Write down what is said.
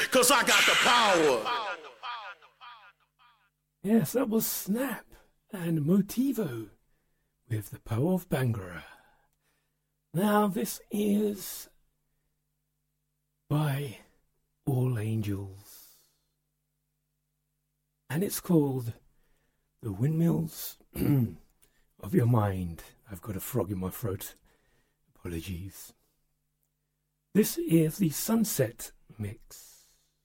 'cause I got the power. Yes, that was Snap and Motivo with the Power of Bangura. Now this is by All Angels, and it's called The Windmills of Your Mind. I've got a frog in my throat. Apologies. This is the Sunset Mix.